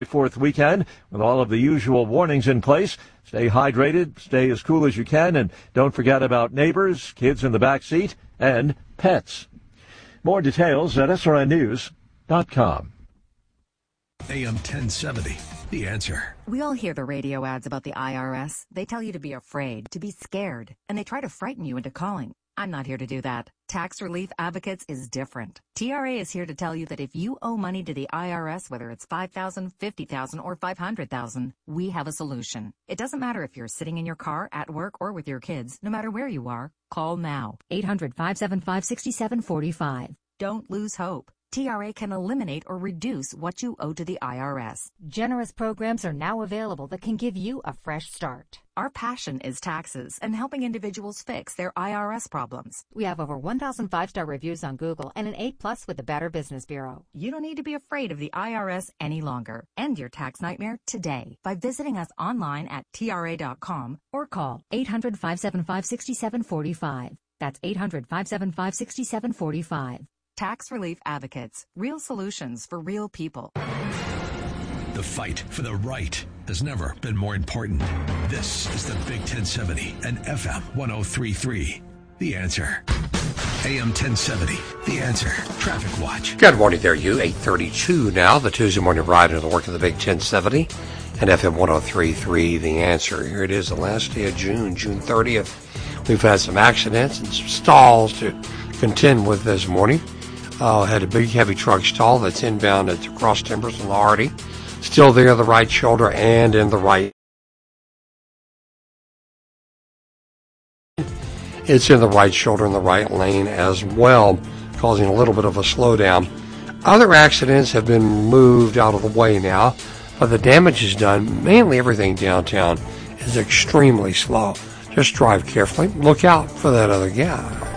4th weekend with all of the usual warnings in place. Stay hydrated, stay as cool as you can, and don't forget about neighbors, kids in the back seat, and pets. More details at srnnews.com. AM 1070, The Answer. We all hear the radio ads about the IRS. They tell you to be afraid, to be scared, and they try to frighten you into calling. I'm not here to do that. Tax Relief Advocates is different. TRA is here to tell you that if you owe money to the IRS, whether it's $5,000, $50,000, or $500,000, we have a solution. It doesn't matter if you're sitting in your car, at work, or with your kids. No matter where you are, call now. 800-575-6745. Don't lose hope. TRA can eliminate or reduce what you owe to the IRS. Generous programs are now available that can give you a fresh start. Our passion is taxes and helping individuals fix their IRS problems. We have over 1,000 5-star reviews on Google and an 8+ with the Better Business Bureau. You don't need to be afraid of the IRS any longer. End your tax nightmare today by visiting us online at TRA.com or call 800-575-6745. That's 800-575-6745. Tax Relief Advocates. Real solutions for real people. The fight for the right has never been more important. This is the Big 1070 and FM 1033. The Answer. AM 1070. The Answer. Traffic Watch. Good morning there, you. 8:32 now. The Tuesday morning ride into the work of the Big 1070 and FM 1033. The Answer. Here it is, the last day of June 30th. We've had some accidents and some stalls to contend with this morning. Had a big heavy truck stall that's inbound at Cross Timbers and Lahardy. Still there, the right shoulder and in the right. It's in the right shoulder and the right lane as well, causing a little bit of a slowdown. Other accidents have been moved out of the way now, but the damage is done. Mainly everything downtown is extremely slow. Just drive carefully. Look out for that other guy.